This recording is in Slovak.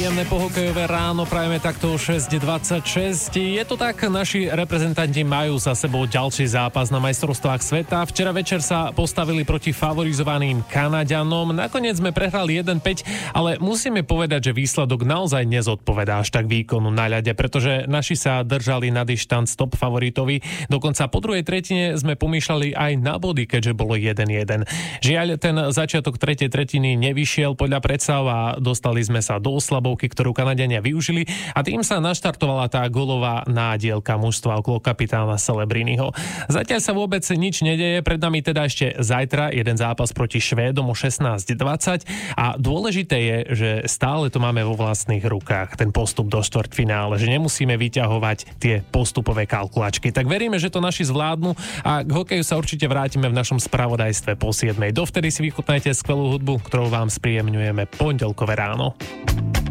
Príjemné pohokejové ráno, prajeme takto o 6:26. Je to tak, naši reprezentanti majú za sebou ďalší zápas na majstrovstvách sveta. Včera večer sa postavili proti favorizovaným Kanaďanom. Nakoniec sme prehrali 1:5, ale musíme povedať, že výsledok naozaj nezodpovedá až tak výkonu na ľade, pretože naši sa držali na dištanc top favoritovi. Dokonca po druhej tretine sme pomýšľali aj na body, keďže bolo 1:1. Žiaľ, ten začiatok tretej tretiny nevyšiel podľa predstav a dostali sme sa do oslabovky, ktorú Kanaďania využili, a tým sa naštartovala tá golová nádielka mužstva okolo kapitána Celebriniho. Zatiaľ sa vôbec nič nedeje, pred nami teda ešte zajtra jeden zápas proti Švédom o 16:20 a dôležité je, že stále to máme vo vlastných rukách, ten postup do štvrťfinále, že nemusíme vyťahovať tie postupové kalkulačky. Tak veríme, že to naši zvládnu a k hokeju sa určite vrátime v našom spravodajstve po 7:00. Dovtedy si vychutnajte skvelú hudbu, ktorou vám spríjemňujeme pondelkové ráno.